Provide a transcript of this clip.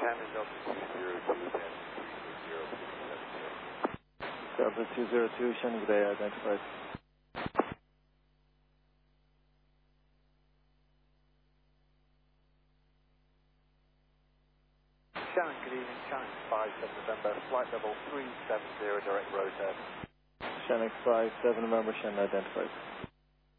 Shannon Delta 202, Delta 202, Shannon Bay identified. Shannon, good evening. Shannon 57 November, flight level 370, direct rotor. Shannon 57 November, Shannon identified.